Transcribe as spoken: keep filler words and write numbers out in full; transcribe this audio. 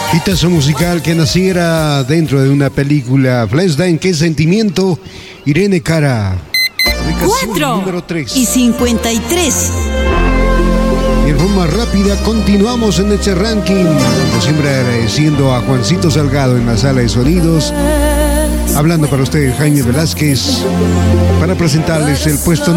Hitazo musical que naciera dentro de una película. Flashdance, ¿qué sentimiento? Irene Cara. Cuatro número tres. Y cincuenta y tres. Y en forma rápida continuamos en este ranking. Como siempre, agradeciendo a Juancito Salgado en la sala de sonidos. Hablando para ustedes, Jaime Velázquez, para presentarles el puesto